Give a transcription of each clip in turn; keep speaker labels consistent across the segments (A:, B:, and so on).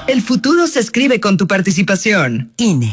A: El futuro se escribe con tu participación.
B: INE.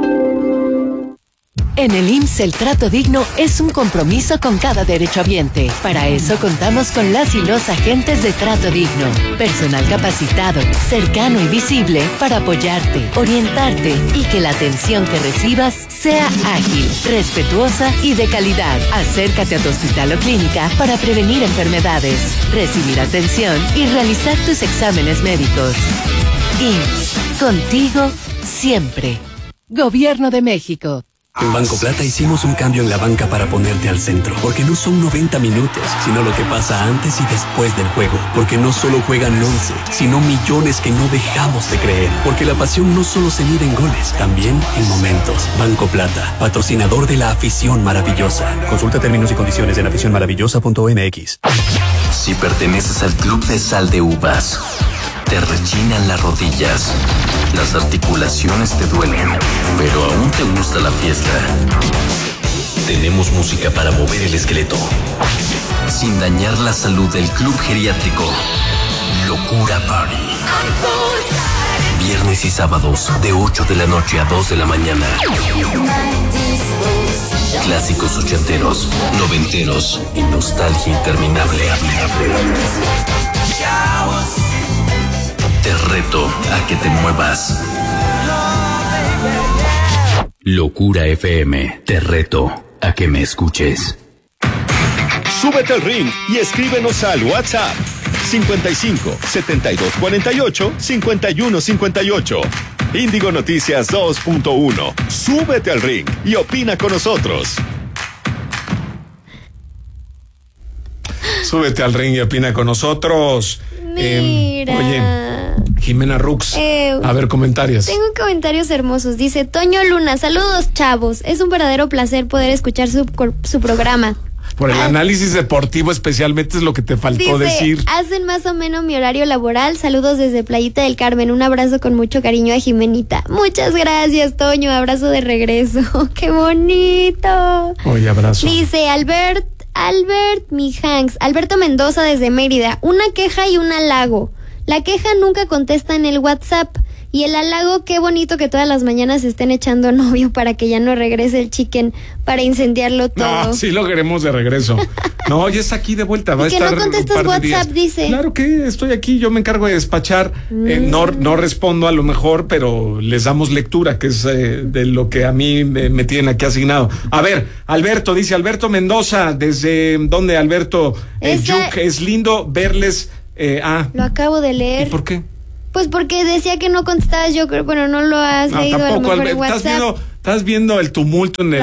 B: En el IMSS el trato digno es un compromiso con cada derechohabiente. Para eso contamos con las y los agentes de trato digno. Personal capacitado, cercano y visible para apoyarte, orientarte y que la atención que recibas sea ágil, respetuosa y de calidad. Acércate a tu hospital o clínica para prevenir enfermedades, recibir atención y realizar tus exámenes médicos. IMSS, contigo siempre. Gobierno de México.
C: En Banco Plata hicimos un cambio en la banca para ponerte al centro, porque no son 90 minutos, sino lo que pasa antes y después del juego, porque no solo juegan 11, sino millones que no dejamos de creer, porque la pasión no solo se mide en goles, también en momentos. Banco Plata, patrocinador de la afición maravillosa. Consulta términos y condiciones en aficionmaravillosa.mx.
D: Si perteneces al Club de Sal de Uvas, te rechinan las rodillas, las articulaciones te duelen, pero aún te gusta la fiesta. Tenemos música para mover el esqueleto, sin dañar la salud del Club Geriátrico Locura Party. Viernes y sábados, de 8 de la noche a 2 de la mañana. Clásicos ochenteros, noventeros y nostalgia interminable. Te reto a que te muevas. Locura FM, te reto a que me escuches.
E: Súbete al ring y escríbenos al WhatsApp 55 72 48 51 58. Índigo Noticias 2.1. Súbete al ring y opina con nosotros.
F: Súbete al ring y opina con nosotros.
G: Mira.
F: Oye, Jimena Rux, a ver, comentarios.
G: Tengo comentarios hermosos. Dice Toño Luna, saludos chavos. Es un verdadero placer poder escuchar su programa.
F: Por el análisis deportivo especialmente es lo que te faltó decir.
G: Hacen más o menos mi horario laboral. Saludos desde Playita del Carmen. Un abrazo con mucho cariño a Jimenita. Muchas gracias, Toño. Abrazo de regreso. ¡Qué bonito!
F: Oye, abrazo.
G: Dice Albert Mijanks. Alberto Mendoza desde Mérida. Una queja y un halago. La queja nunca contesta en el WhatsApp. Y el halago, qué bonito que todas las mañanas estén echando novio para que ya no regrese el chicken para incendiarlo todo.
F: No, sí lo queremos de regreso. No, ya está aquí de vuelta. Va a estar
G: que no contestas
F: un par de
G: WhatsApp,
F: días.
G: dice.
F: Claro que estoy aquí, yo me encargo de despachar. No respondo a lo mejor, pero les damos lectura, que es de lo que a mí me tienen aquí asignado. A ver, Alberto, dice Alberto Mendoza, ¿desde dónde, Alberto? Yuc, es lindo verles.
G: Lo acabo de leer.
F: ¿Y por qué?
G: Pues porque decía que no contestabas, yo creo, bueno, no lo has leído
F: tampoco,
G: a lo mejor en WhatsApp.
F: Estás viendo el tumulto en el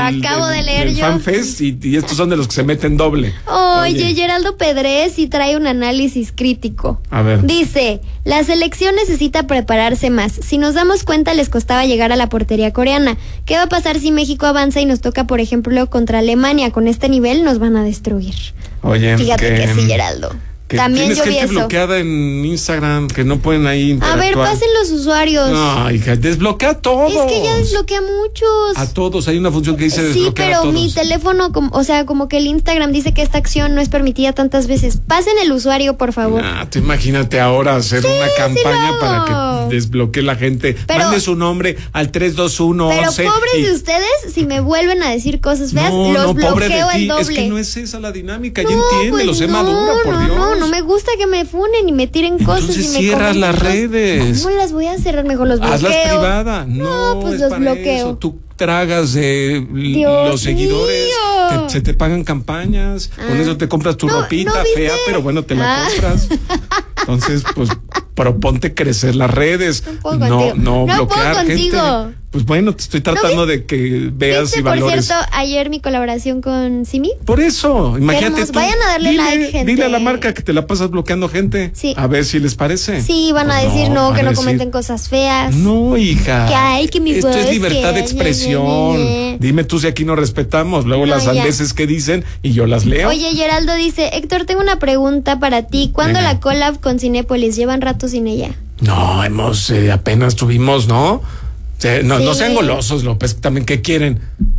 F: FanFest y estos son de los que se meten doble.
G: Oye, Geraldo Pedrés sí trae un análisis crítico.
F: A ver.
G: Dice, la selección necesita prepararse más. Si nos damos cuenta, les costaba llegar a la portería coreana. ¿Qué va a pasar si México avanza y nos toca, por ejemplo, contra Alemania? Con este nivel nos van a destruir.
F: Oye,
G: fíjate que sí, Geraldo.
F: Que
G: también
F: tienes
G: yo vi
F: gente
G: eso
F: bloqueada en Instagram que no pueden ahí interactuar.
G: A ver, pasen los usuarios.
F: No, hija, desbloquea a todos.
G: Es que ya desbloquea muchos.
F: A todos, hay una función que dice desbloquear a todos.
G: Sí, pero mi teléfono, como que el Instagram dice que esta acción no es permitida tantas veces. Pasen el usuario, por favor.
F: Tú imagínate ahora hacer una campaña para que desbloquee la gente. Mande su nombre al 321
G: Pero
F: 11
G: pobres de ustedes, si me vuelven a decir cosas feas, los bloqueo el doble.
F: Es que no es esa la dinámica, ya entiéndelo, sé madura, por Dios.
G: No me gusta que me funen y me tiren cosas.
F: Entonces
G: y me
F: cierras las redes.
G: ¿Cómo las voy a cerrar? Mejor los bloqueo.
F: Hazlas privadas. No,
G: pues
F: es
G: los
F: para
G: bloqueo.
F: Eso. Tú tragas de los seguidores, se te pagan campañas, con eso te compras tu ropita fea, pero bueno, te la compras. Entonces, pues, proponte crecer las redes, no bloquear gente. Pues bueno, te estoy tratando de que veas y valores.
G: Por cierto, ayer mi colaboración con Simi.
F: Por eso, imagínate tú.
G: Vayan a darle like, gente.
F: Dile a la marca que te la pasas bloqueando gente.
G: Sí.
F: A ver si les parece.
G: Sí, van a decir que no comenten cosas feas.
F: No, hija.
G: Que mi
F: esto es libertad de expresión. Dime tú si aquí no respetamos. Luego las sandeces que dicen y yo las leo.
G: Oye, Geraldo dice, Héctor, tengo una pregunta para ti. ¿Cuándo la collab con Cinépolis? ¿Llevan rato sin ella?
F: No, apenas tuvimos, ¿no? No sean golosos, López, también, ¿qué quieren?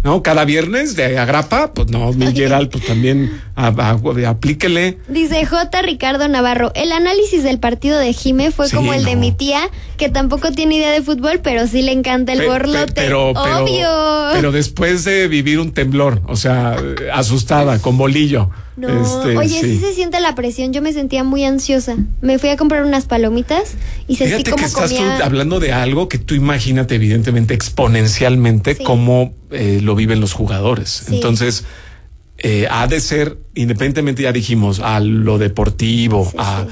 F: ¿no? Cada viernes de agrapa, pues no, mi Gerald, pues también aplíquele.
G: Dice J. Ricardo Navarro, el análisis del partido de Jime fue como el de mi tía, que tampoco tiene idea de fútbol, pero sí le encanta el borlote. Obvio.
F: Pero después de vivir un temblor, o sea, asustada, con bolillo.
G: No, oye, sí se siente la presión. Yo me sentía muy ansiosa. Me fui a comprar unas palomitas y sentí
F: Fíjate
G: como
F: que estás
G: comía...
F: tú hablando de algo que tú imagínate evidentemente exponencialmente cómo lo viven los jugadores. Sí. Entonces, ha de ser, independientemente, ya dijimos, a lo deportivo,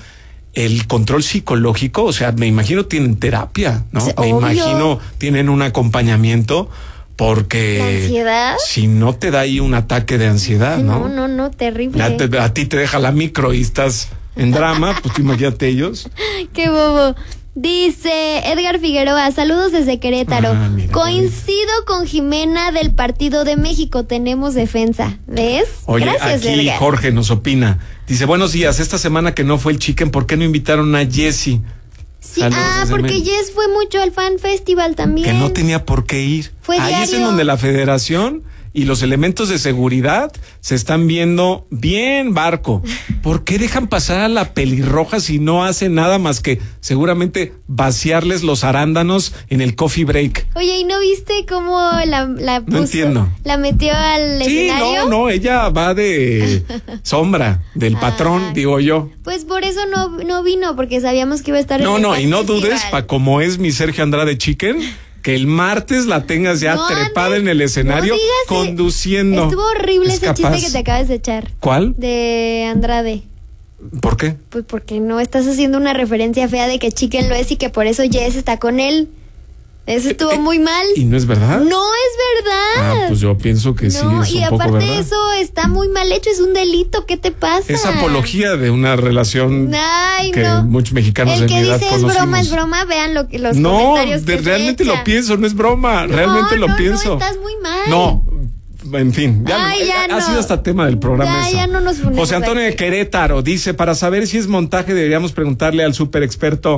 F: el control psicológico, o sea, me imagino tienen terapia, ¿no?
G: Sí,
F: me
G: obvio.
F: imagino tienen un acompañamiento. Porque
G: ¿la ansiedad?
F: Si no te da ahí un ataque de ansiedad, ¿no?
G: No, terrible.
F: A ti te deja la micro y estás en drama, pues imagínate ellos.
G: Qué bobo. Dice Edgar Figueroa, saludos desde Querétaro.
F: Mira,
G: coincido con Jimena del Partido de México, tenemos defensa. ¿Ves?
F: Oye,
G: gracias,
F: aquí
G: Edgar.
F: Jorge nos opina. Dice, buenos días, esta semana que no fue el Chicken, ¿por qué no invitaron a Jessie?
G: Sí, porque Jess fue mucho al Fan Festival también.
F: Que no tenía por qué ir.
G: Fue
F: ahí
G: diario.
F: Es en donde la federación y los elementos de seguridad se están viendo bien barco. ¿Por qué dejan pasar a la pelirroja si no hace nada más que seguramente vaciarles los arándanos en el coffee break?
G: Oye, ¿y no viste cómo la puso?
F: No entiendo.
G: ¿La metió al escenario?
F: No, ella va de sombra del patrón, digo yo.
G: Pues por eso no vino, porque sabíamos que iba a estar en el
F: y no
G: festival.
F: dudes, como es mi Sergio Andrade Chicken, que el martes la tengas ya trepada en el escenario, conduciendo.
G: Estuvo horrible ese chiste que te acabas de echar.
F: ¿Cuál?
G: De Andrade.
F: ¿Por qué?
G: Pues porque no estás haciendo una referencia fea de que Chicken lo es y que por eso Jess está con él. Eso estuvo muy mal.
F: ¿Y no es verdad?
G: No es verdad.
F: Pues yo pienso que sí es un poco verdad.
G: Y aparte eso está muy mal hecho, es un delito. ¿Qué te pasa?
F: Es apología de una relación que muchos mexicanos en realidad conocimos.
G: El que dice es broma, vean los comentarios que
F: realmente lo pienso, no es broma, realmente lo pienso.
G: No, estás muy mal.
F: No, en fin, ha sido hasta tema del programa eso.
G: Ya no nos funemos.
F: José Antonio de Querétaro dice, para saber si es montaje deberíamos preguntarle al súper experto,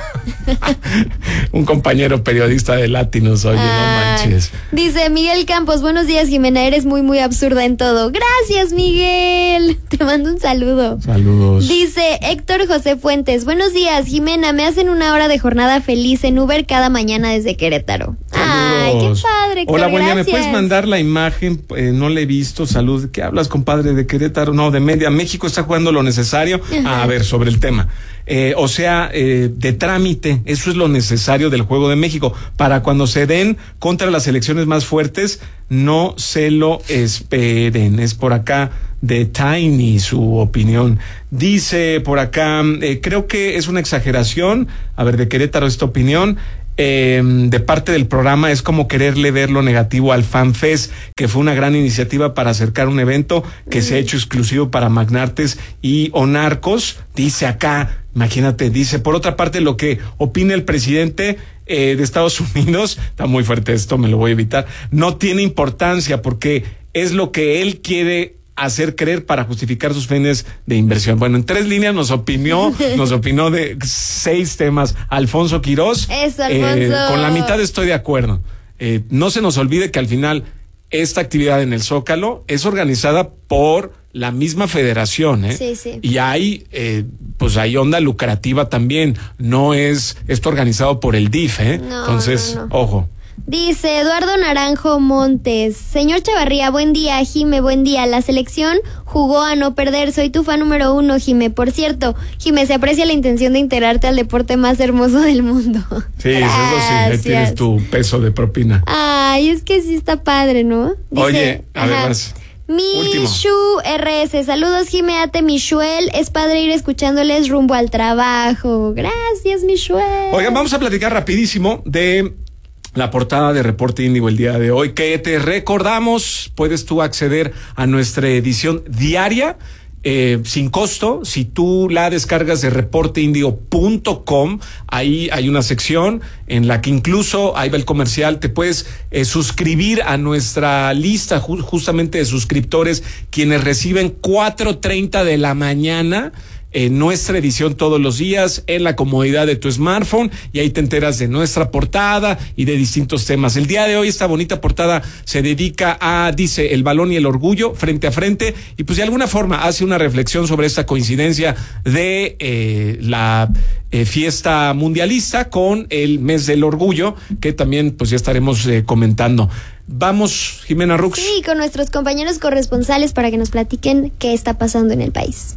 F: un compañero periodista de Latinos, oye, no manches.
G: Dice Miguel Campos, buenos días Jimena, eres muy muy absurda en todo. Gracias Miguel, te mando un saludo.
F: Saludos.
G: Dice Héctor José Fuentes, buenos días Jimena, me hacen una hora de jornada feliz en Uber cada mañana desde Querétaro.
F: Saludos.
G: Ay, qué padre.
F: Hola, buen día, ¿me puedes
G: gracias.
F: mandar la imagen? No le he visto, salud. ¿Qué hablas, compadre, de Querétaro? No, de media. México está jugando lo necesario. A ver, sobre el tema. De trámite, eso es lo necesario del Juego de México. Para cuando se den contra las selecciones más fuertes, no se lo esperen. Es por acá de Tiny su opinión. Dice por acá, creo que es una exageración. A ver, de Querétaro esta opinión. De parte del programa es como quererle ver lo negativo al FanFest, que fue una gran iniciativa para acercar un evento que se ha hecho exclusivo para magnates o narcos. Dice acá, imagínate, dice, por otra parte, lo que opina el presidente de Estados Unidos, está muy fuerte esto, me lo voy a evitar, no tiene importancia porque es lo que él quiere hacer creer para justificar sus fines de inversión. Bueno, en 3 líneas nos opinó de 6 temas. Alfonso Quirós.
G: Eso, Alfonso.
F: Con la mitad estoy de acuerdo. No se nos olvide que al final esta actividad en el Zócalo es organizada por la misma federación,
G: Sí, sí.
F: Y hay, hay onda lucrativa también. No es esto organizado por el DIF,
G: No,
F: Entonces, ojo.
G: Dice Eduardo Naranjo Montes, señor Chavarría, buen día, Jime, buen día. La selección jugó a no perder, soy tu fan número 1, Jime. Por cierto, Jime, se aprecia la intención de integrarte al deporte más hermoso del mundo.
F: Sí, eso sí, ahí tienes tu peso de propina.
G: Ay, es que sí está padre, ¿no? Dice,
F: oye, además.
G: Mishu RS, saludos Jime, ate Mishuel, es padre ir escuchándoles rumbo al trabajo. Gracias, Mishuel.
F: Oigan, vamos a platicar rapidísimo de la portada de Reporte Índigo el día de hoy, que te recordamos, puedes tú acceder a nuestra edición diaria sin costo. Si tú la descargas de reporteindigo.com, ahí hay una sección en la que incluso, ahí va el comercial, te puedes suscribir a nuestra lista justamente de suscriptores, quienes reciben 4:30 de la mañana nuestra edición todos los días en la comodidad de tu smartphone, y ahí te enteras de nuestra portada y de distintos temas. El día de hoy esta bonita portada se dedica a, dice, el balón y el orgullo frente a frente, y pues de alguna forma hace una reflexión sobre esta coincidencia de la fiesta mundialista con el mes del orgullo, que también pues ya estaremos comentando. Vamos, Jimena Rux.
G: Sí, con nuestros compañeros corresponsales para que nos platiquen qué está pasando en el país.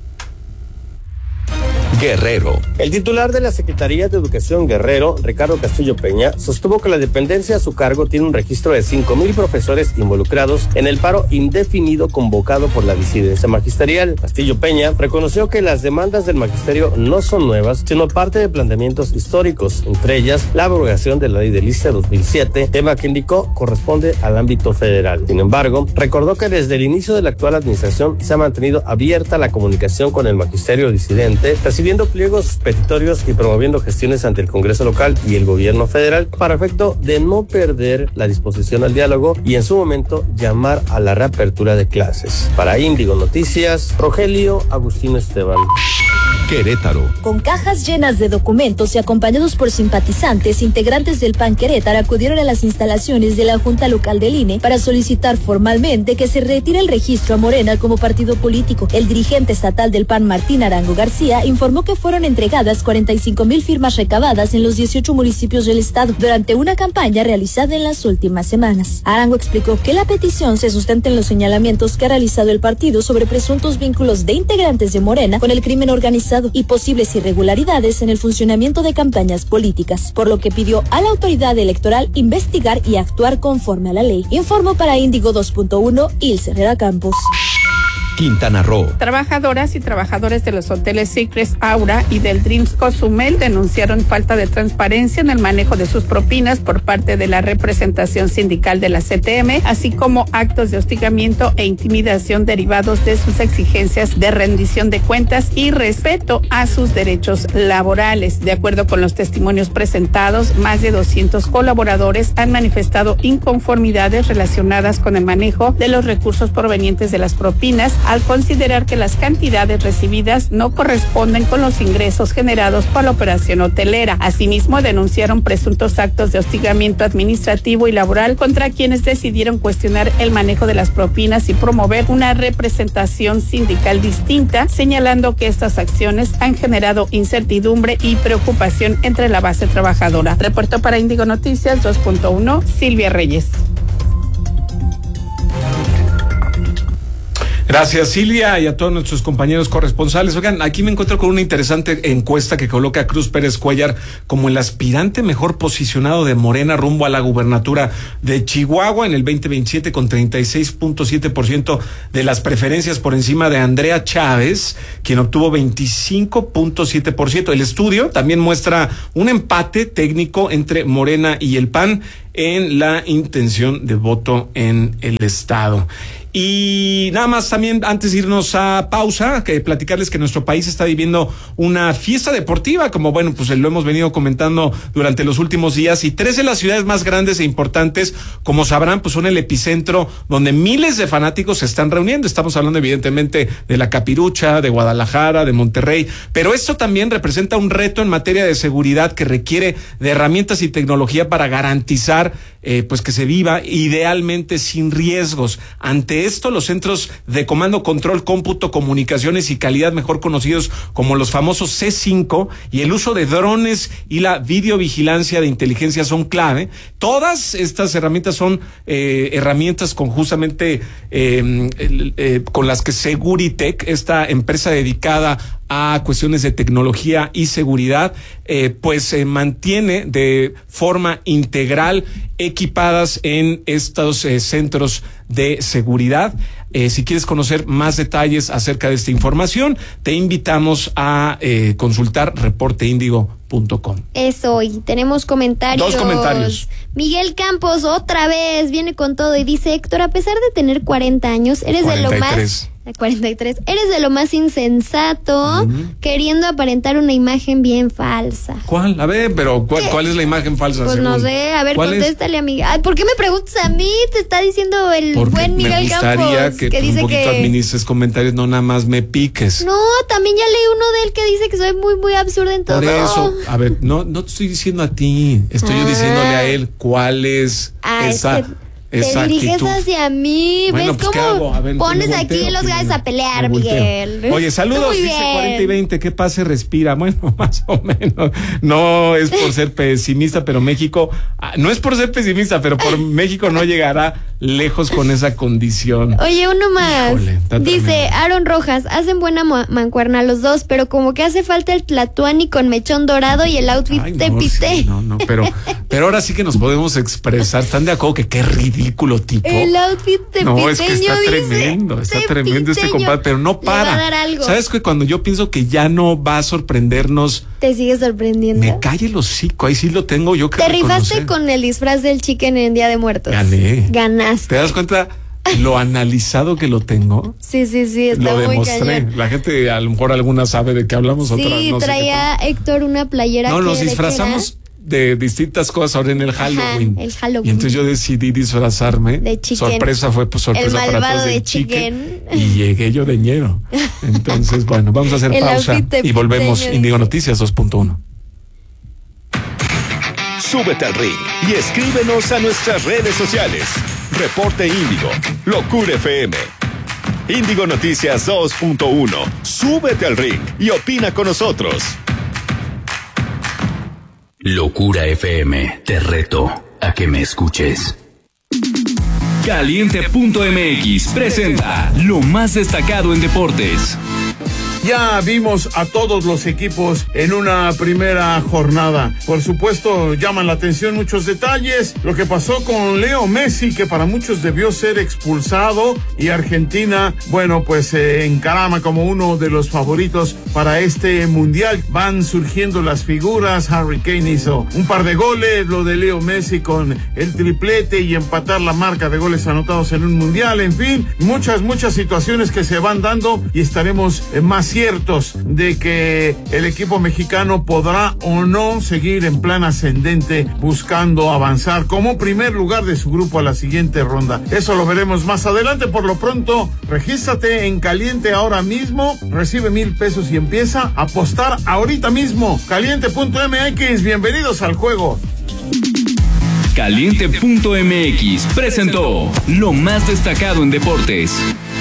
H: Guerrero. El titular de la Secretaría de Educación Guerrero, Ricardo Castillo Peña, sostuvo que la dependencia a su cargo tiene un registro de 5,000 profesores involucrados en el paro indefinido convocado por la disidencia magisterial. Castillo Peña reconoció que las demandas del magisterio no son nuevas, sino parte de planteamientos históricos, entre ellas la abrogación de la ley del ISSSTE 2007, tema que indicó corresponde al ámbito federal. Sin embargo, recordó que desde el inicio de la actual administración se ha mantenido abierta la comunicación con el magisterio disidente, recibiendo pliegos petitorios y promoviendo gestiones ante el Congreso local y el gobierno federal para efecto de no perder la disposición al diálogo y en su momento llamar a la reapertura de clases. Para Índigo Noticias, Rogelio Agustino Esteban.
I: Querétaro. Con cajas llenas de documentos y acompañados por simpatizantes, integrantes del PAN Querétaro acudieron a las instalaciones de la Junta Local del INE para solicitar formalmente que se retire el registro a Morena como partido político. El dirigente estatal del PAN, Martín Arango García, informó que fueron entregadas 45,000 firmas recabadas en los 18 municipios del estado durante una campaña realizada en las últimas semanas. Arango explicó que la petición se sustenta en los señalamientos que ha realizado el partido sobre presuntos vínculos de integrantes de Morena con el crimen organizado y posibles irregularidades en el funcionamiento de campañas políticas, por lo que pidió a la autoridad electoral investigar y actuar conforme a la ley. Informó para Índigo 2.1 Ilse Herrera Campos.
J: Quintana Roo.
K: Trabajadoras y trabajadores de los hoteles Secrets Aura y del Dreams Cozumel denunciaron falta de transparencia en el manejo de sus propinas por parte de la representación sindical de la CTM, así como actos de hostigamiento e intimidación derivados de sus exigencias de rendición de cuentas y respeto a sus derechos laborales. De acuerdo con los testimonios presentados, más de 200 colaboradores han manifestado inconformidades relacionadas con el manejo de los recursos provenientes de las propinas, al considerar que las cantidades recibidas no corresponden con los ingresos generados por la operación hotelera. Asimismo, denunciaron presuntos actos de hostigamiento administrativo y laboral contra quienes decidieron cuestionar el manejo de las propinas y promover una representación sindical distinta, señalando que estas acciones han generado incertidumbre y preocupación entre la base trabajadora. Reportó para Índigo Noticias 2.1 Silvia Reyes.
F: Gracias, Silvia, y a todos nuestros compañeros corresponsales. Oigan, aquí me encuentro con una interesante encuesta que coloca a Cruz Pérez Cuellar como el aspirante mejor posicionado de Morena rumbo a la gubernatura de Chihuahua en el 2027, con 36.7% de las preferencias por encima de Andrea Chávez, quien obtuvo 25.7%. El estudio también muestra un empate técnico entre Morena y el PAN en la intención de voto en el estado. Y nada más también, antes de irnos a pausa, que platicarles que nuestro país está viviendo una fiesta deportiva, como bueno, pues lo hemos venido comentando durante los últimos días, y 3 de las ciudades más grandes e importantes, como sabrán, pues son el epicentro donde miles de fanáticos se están reuniendo. Estamos hablando evidentemente de la Capirucha, de Guadalajara, de Monterrey, pero esto también representa un reto en materia de seguridad que requiere de herramientas y tecnología para garantizar pues que se viva idealmente sin riesgos. Ante esto, los centros de comando, control, cómputo, comunicaciones y calidad, mejor conocidos como los famosos C5, y el uso de drones y la videovigilancia de inteligencia son clave. Todas estas herramientas son herramientas con justamente con las que Seguritech, esta empresa dedicada a cuestiones de tecnología y seguridad, pues se mantiene de forma integral equipadas en estos centros de seguridad. Si quieres conocer más detalles acerca de esta información, te invitamos a consultar reporteindigo.com.
G: Eso, y tenemos comentarios.
F: 2 comentarios.
G: Miguel Campos otra vez viene con todo y dice: Héctor, a pesar de tener 40 años, eres
F: 43.
G: de lo más... 43. Eres de lo más insensato, queriendo aparentar una imagen bien falsa.
F: ¿Cuál? A ver, pero ¿cuál es la imagen falsa?
G: Pues no sé, a ver, contéstale, amiga. Ay, ¿por qué me preguntas a mí? Te está diciendo el buen Miguel Campos.
F: Me gustaría que
G: dice
F: un poquito administres comentarios, no nada más me piques.
G: No, también ya leí uno de él que dice que soy muy, muy absurda en todo.
F: Por eso, a ver, no te estoy diciendo a ti, estoy yo diciéndole a él cuál es esa...
G: Te diriges hacia mí,
F: bueno,
G: ¿ves
F: pues,
G: cómo pones aquí los gallos a pelear, Miguel?
F: Oye, saludos, dice 40 y 20, ¿qué pase respira? Bueno, más o menos, no es por ser pesimista, pero México, no es por ser pesimista, pero por México no llegará lejos con esa condición.
G: Oye, uno más.
F: Híjole,
G: dice Aaron Rojas, hacen buena mancuerna los dos, pero como que hace falta el tlatuani con mechón dorado y el outfit de Pité.
F: Sí, no, pero ahora sí que nos podemos expresar. ¿Están de acuerdo que qué ridículo tipo?
G: El outfit de Piteño,
F: no, es que está tremendo este compadre, pero no para.
G: Le va a dar algo.
F: ¿Sabes que cuando yo pienso que ya no va a sorprendernos,
G: te sigue sorprendiendo?
F: Me cae el hocico, ahí sí lo tengo yo que
G: Te rifaste con el disfraz del Chicken en Día de Muertos. Ganaste.
F: ¿Te das cuenta lo analizado que lo tengo?
G: Sí, está
F: lo
G: muy
F: demostré.
G: cañón.
F: La gente, a lo mejor alguna sabe de qué hablamos, otras no.
G: Sí, traía Héctor una playera.
F: No, nos disfrazamos de distintas cosas ahora en el Halloween.
G: Ajá, el Halloween.
F: Y entonces yo decidí disfrazarme.
G: De Chicken.
F: Sorpresa fue, pues sorpresa
G: el
F: para todos
G: de Chicken.
F: Y llegué yo de ñero. Entonces, bueno, vamos a hacer pausa y volvemos. Indigo Noticias 2.1.
E: Súbete al ring y escríbenos a nuestras redes sociales. Reporte Índigo, Locura FM. Índigo Noticias 2.1. Súbete al ring y opina con nosotros.
D: Locura FM, te reto a que me escuches. Caliente.mx presenta lo más destacado en deportes.
L: Ya vimos a todos los equipos en una primera jornada. Por supuesto, llaman la atención muchos detalles. Lo que pasó con Leo Messi, que para muchos debió ser expulsado, y Argentina, bueno, pues se encarama como uno de los favoritos para este mundial. Van surgiendo las figuras. Harry Kane hizo un par de goles, lo de Leo Messi con el triplete y empatar la marca de goles anotados en un mundial. En fin, muchas situaciones que se van dando y estaremos más ciertos de que el equipo mexicano podrá o no seguir en plan ascendente buscando avanzar como primer lugar de su grupo a la siguiente ronda. Eso lo veremos más adelante. Por lo pronto, regístrate en Caliente ahora mismo, recibe $1,000 y empieza a apostar ahorita mismo. Caliente.mx, bienvenidos al juego.
D: Caliente.mx presentó lo más destacado en deportes.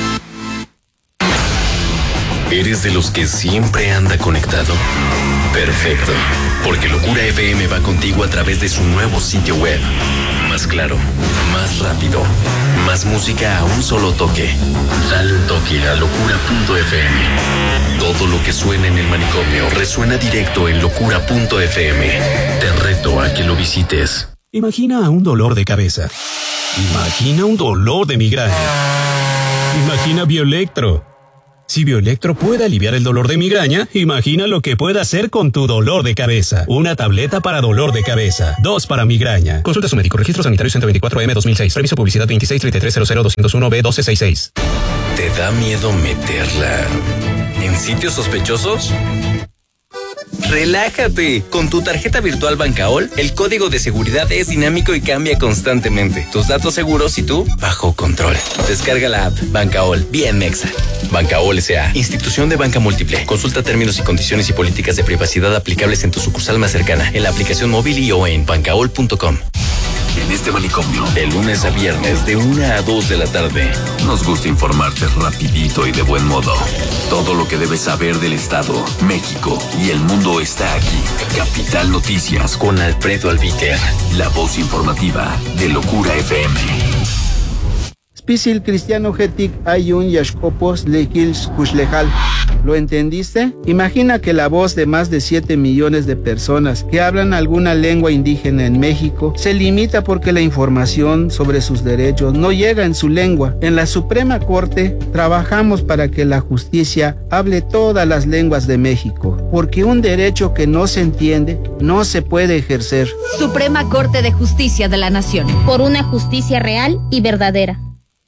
D: ¿Eres de los que siempre anda conectado? Perfecto, porque Locura FM va contigo a través de su nuevo sitio web. Más claro, más rápido, más música a un solo toque. Dale un toque a locura.fm. Todo lo que suena en el manicomio resuena directo en locura.fm. Te reto a que lo visites.
M: Imagina un dolor de cabeza. Imagina un dolor de migraña. Imagina Bioelectro. Si Bioelectro puede aliviar el dolor de migraña, imagina lo que puede hacer con tu dolor de cabeza. Una tableta para dolor de cabeza, 2 para migraña. Consulta a su médico. Registro sanitario 124M 2006. Reviso publicidad 2633000201B1266.
D: ¿Te da miedo meterla en sitios sospechosos? Relájate. Con tu tarjeta virtual Bancaol, el código de seguridad es dinámico y cambia constantemente. Tus datos seguros y tú bajo control. Descarga la app Bancaol, bien mexa. Bancaol S.A., institución de banca múltiple. Consulta términos y condiciones y políticas de privacidad aplicables en tu sucursal más cercana, en la aplicación móvil y o en bancaol.com. En este manicomio, de lunes a viernes, de 1 a 2 de la tarde, nos gusta informarte rapidito y de buen modo. Todo lo que debes saber del Estado, México y el mundo está aquí. Capital Noticias con Alfredo Albíter, la voz informativa de Locura FM.
N: Spisil cristiano getic ayun yashkopos lekils kuslejal. ¿Lo entendiste? Imagina que la voz de más de 7 millones de personas que hablan alguna lengua indígena en México se limita porque la información sobre sus derechos no llega en su lengua. En la Suprema Corte trabajamos para que la justicia hable todas las lenguas de México, porque un derecho que no se entiende no se puede ejercer.
O: Suprema Corte de Justicia de la Nación. Por una justicia real y verdadera.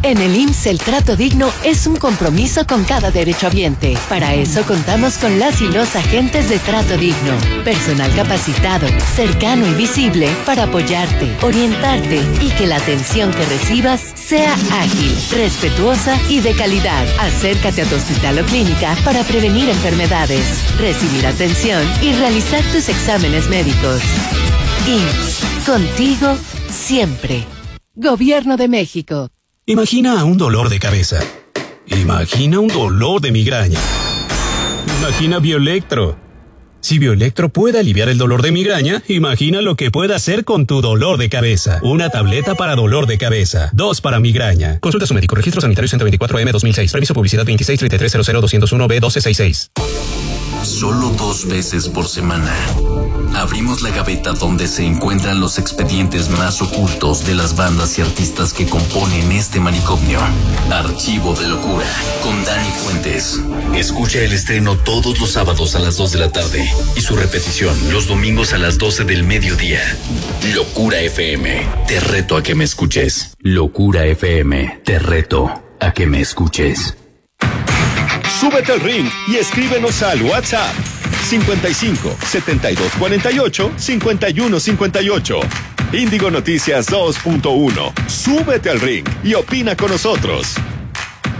B: En el IMSS el trato digno es un compromiso con cada derechohabiente. Para eso contamos con las y los agentes de Trato Digno. Personal capacitado, cercano y visible para apoyarte, orientarte y que la atención que recibas sea ágil, respetuosa y de calidad. Acércate a tu hospital o clínica para prevenir enfermedades, recibir atención y realizar tus exámenes médicos. IMSS, contigo siempre. Gobierno de México.
M: Imagina un dolor de cabeza. Imagina un dolor de migraña. Imagina Bioelectro. Si Bioelectro puede aliviar el dolor de migraña, imagina lo que puede hacer con tu dolor de cabeza. Una tableta para dolor de cabeza, 2 para migraña. Consulta a su médico. Registro sanitario 124M 2006. Previso publicidad 2633000201B1266.
D: Solo 2 veces por semana abrimos la gaveta donde se encuentran los expedientes más ocultos de las bandas y artistas que componen este manicomio. Archivo de Locura, con Dani Fuentes. Escucha el estreno todos los sábados a las 2 de la tarde y su repetición los domingos a las 12 del mediodía. Locura FM, te reto a que me escuches. Locura FM, te reto a que me escuches.
E: Súbete al ring y escríbenos al WhatsApp 55 72 48 51 58. Índigo Noticias 2.1. Súbete al ring y opina con nosotros.